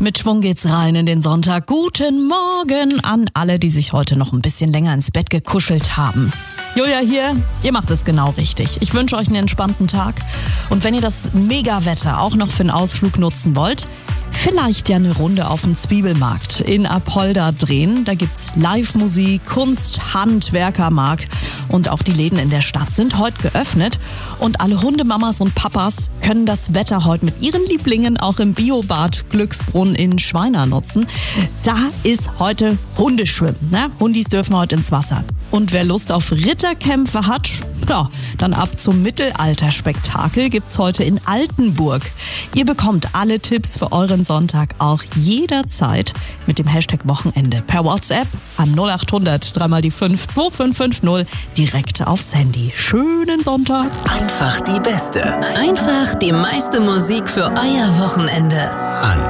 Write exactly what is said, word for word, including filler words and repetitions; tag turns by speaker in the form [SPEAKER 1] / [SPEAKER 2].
[SPEAKER 1] Mit Schwung geht's rein in den Sonntag. Guten Morgen an alle, die sich heute noch ein bisschen länger ins Bett gekuschelt haben. Julia hier, ihr macht es genau richtig. Ich wünsche euch einen entspannten Tag. Und wenn ihr das Mega-Wetter auch noch für einen Ausflug nutzen wollt, vielleicht ja eine Runde auf den Zwiebelmarkt in Apolda drehen. Da gibt's Live-Musik, Kunst, Handwerkermarkt und auch die Läden in der Stadt sind heute geöffnet. Und alle Hundemamas und Papas können das Wetter heute mit ihren Lieblingen auch im Biobad Glücksbrunn in Schweina nutzen. Da ist heute Hundeschwimmen. Ne? Hundis dürfen heute ins Wasser. Und wer Lust auf Ritterkämpfe hat, ja, dann ab zum Mittelalterspektakel gibt's heute in Altenburg. Ihr bekommt alle Tipps für euren Sonntag auch jederzeit mit dem Hashtag Wochenende per WhatsApp an null acht hundert drei mal die fünf zwei fünf fünf null direkt aufs Handy. Schönen Sonntag.
[SPEAKER 2] Einfach die beste.
[SPEAKER 3] Einfach die meiste Musik für euer Wochenende.
[SPEAKER 2] An